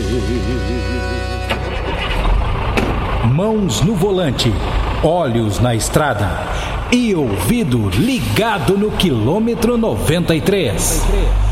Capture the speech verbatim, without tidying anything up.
Mãos no volante, olhos na estrada e ouvido ligado no quilômetro noventa e três.